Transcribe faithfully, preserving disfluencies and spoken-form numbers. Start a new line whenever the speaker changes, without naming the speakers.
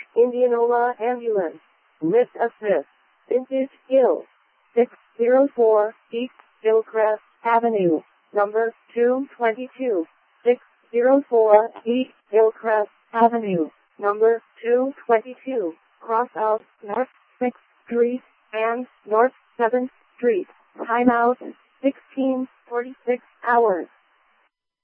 Indianola Ambulance. Miss Assist. Vintage Hill. six oh four East Hillcrest Avenue. Number two twenty-two. six oh four East Hillcrest Avenue. Number two twenty-two. Cross out North sixth Street and North seventh Street. Timeout sixteen forty-six hours.